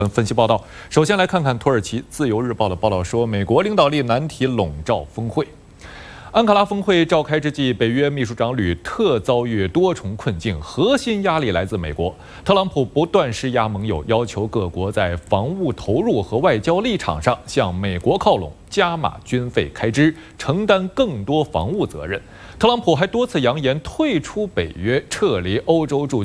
分析报道，首先来看看土耳其《自由日报》的报道说，美国领导力难题笼罩峰会。安卡拉峰会召开之际，北约秘书长吕特遭遇多重困境，核心压力来自美国。特朗普不断施压盟友，要求各国在防务投入和外交立场上向美国靠拢，加码军费开支，承担更多防务责任。特朗普还多次扬言退出北约，撤离欧洲驻